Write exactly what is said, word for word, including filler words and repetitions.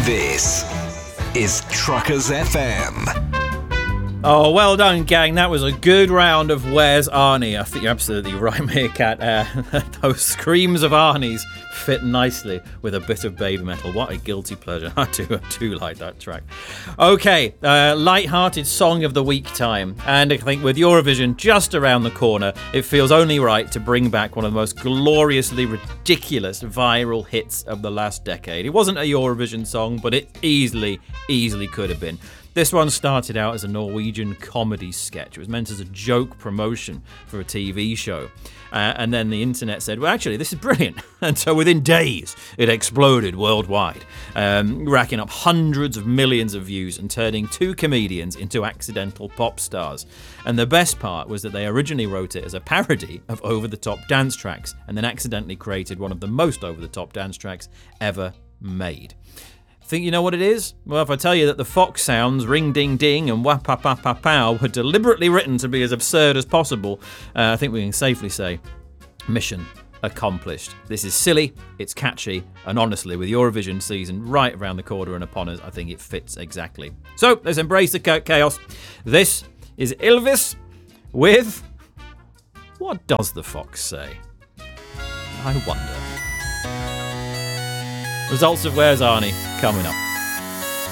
This is Truckers F M. Oh, well done, gang. That was a good round of Where's Arnie? I think you're absolutely right, Meerkat. Uh, those screams of Arnie's fit nicely with a bit of baby metal. What a guilty pleasure. I do, I do like that track. Okay, uh, light-hearted song of the week time. And I think with Eurovision just around the corner, it feels only right to bring back one of the most gloriously ridiculous viral hits of the last decade. It wasn't a Eurovision song, but it easily, easily could have been. This one started out as a Norwegian comedy sketch. It was meant as a joke promotion for a T V show. Uh, and then the internet said, well, actually, this is brilliant. And so within days, it exploded worldwide, um, racking up hundreds of millions of views and turning two comedians into accidental pop stars. And the best part was that they originally wrote it as a parody of over-the-top dance tracks and then accidentally created one of the most over-the-top dance tracks ever made. Think you know what it is? Well, if I tell you that the Fox sounds, ring ding ding and wah pa pa pa pow, were deliberately written to be as absurd as possible, uh, I think we can safely say mission accomplished. This is silly, it's catchy, and honestly, with Eurovision season right around the corner and upon us, I think it fits exactly. So let's embrace the chaos. This is Ylvis with What Does the Fox Say? I wonder. Results of Where's Arnie coming up.